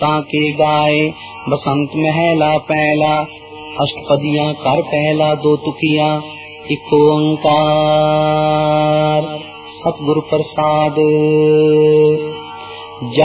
ताके गाए बसंत महला पहला। अष्टपदियां कर पहला दो तुकिया इक ओंकार। सतगुरु प्रसाद।